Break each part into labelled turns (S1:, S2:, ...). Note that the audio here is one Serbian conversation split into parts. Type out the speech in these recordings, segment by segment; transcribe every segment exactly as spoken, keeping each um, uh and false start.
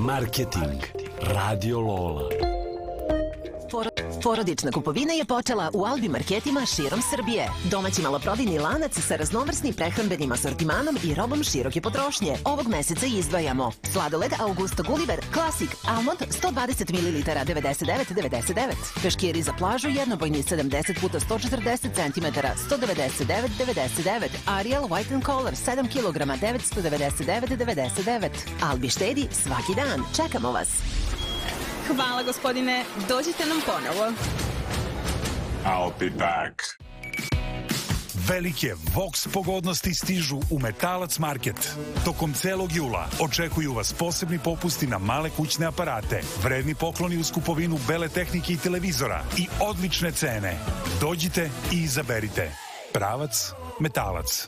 S1: Marketing. Radio Lola.
S2: Porodična kupovina je počela u Albi marketima širom Srbije. Domaći maloprodajni lanac sa raznovrsnim prehrambenim asortimanom i robom široke potrošnje. Ovog meseca izdvajamo sladoled Augusto Gulliver Classic Almond sto dvadeset mililitara devedeset devet devedeset devet. Peškiri za plažu jednobojni sedamdeset puta sto četrdeset centimetara sto devedeset devet devedeset devet. Ariel White and Color sedam kilograma devetsto devedeset devet devedeset devet. Albi štedi svaki dan. Čekamo vas.
S3: Hvala, gospodine. Dođite nam ponovo.
S4: I'll be back.
S5: Velike Vox pogodnosti stižu u Metalac Market. Tokom celog jula očekuju vas posebni popusti na male kućne aparate, vredni pokloni uz kupovinu bele tehnike i televizora i odlične cene. Dođite i izaberite. Pravac Metalac.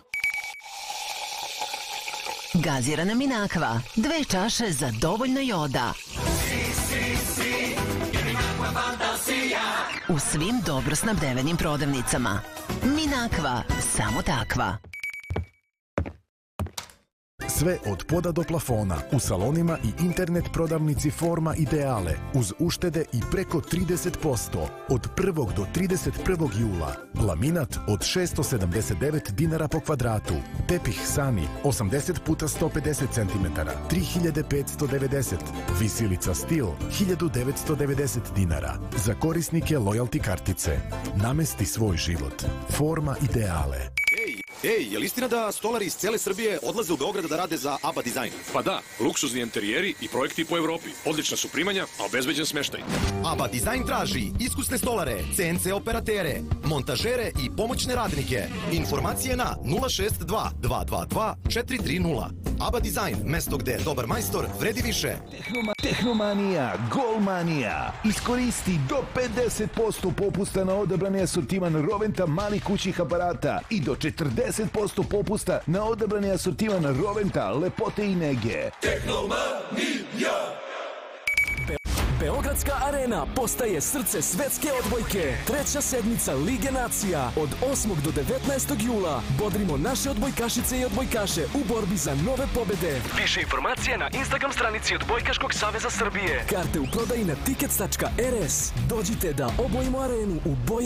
S2: Gazirana Minakva. Dve čaše za dovoljno joda. U svim dobro snabdevenim prodavnicama. Minakva, samo takva.
S6: Sve od poda do plafona u salonima i internet prodavnici Forma Ideale uz uštede i preko trideset posto od prvog do trideset prvog jula. Laminat od šessto sedamdeset devet dinara po kvadratu. Tepih Sani osamdeset puta sto pedeset centimetara tri hiljade petsto devedeset. Visilica Stil hiljadu devetsto devedeset dinara. Za korisnike lojalty kartice. Namesti svoj život. Forma Ideale.
S7: Ej, je li istina da stolari iz cele Srbije odlaze u Beograd da rade za ABBA Design?
S8: Pa da, luksuzni enterijeri i projekti po Evropi. Odlična su primanja, a obezbeđen smeštaj.
S7: ABBA Design traži iskusne stolare, C N C operatere, montažere i pomoćne radnike. Informacije na nula šest dva dva dva dva četiri tri nula. ABBA Design, mesto gde dobar majstor vredi više.
S9: Tehnoma, Tehnomanija, Golmanija. Iskoristi do pedeset posto popusta na odabrani asortiman Roventa malih kućnih aparata i do četrdeset posto popusta na odabrani asortiman Roventa lepote i nege.
S10: Tehnomanija! Beogradska arena postaje srce svetske odbojke. Treća sedmica Lige nacija od osmog do devetnaestog jula. Bodrimo naše odbojkašice i odbojkaše u borbi za nove pobede. Više informacija na Instagram stranici Odbojkaškog saveza Srbije. Karte u prodaji na tickets tačka r s. Dođite da obojimo arenu u boji